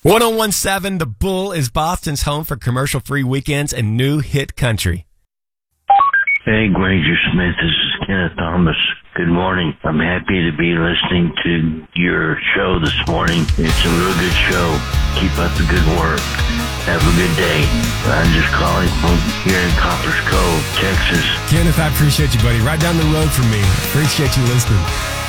1017 The Bull is Boston's home for commercial-free weekends and new hit country. Hey, Granger Smith, this is Kenneth Thomas. Good morning. I'm happy to be listening to your show this morning. It's a real good show. Keep up the good work. Have a good day. I'm just calling from here in Coppers Cove, Texas. Kenneth, I appreciate you, buddy. Right down the road from me. Appreciate you listening.